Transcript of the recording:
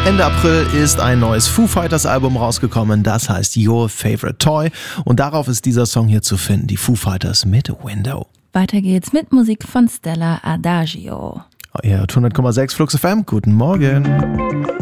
Ende April ist ein neues Foo Fighters Album rausgekommen, das heißt Your Favorite Toy und darauf ist dieser Song hier zu finden, die Foo Fighters mit Window. Weiter geht's mit Musik von Stella Adagio. Ihr hört 100,6 Flux FM, guten Morgen.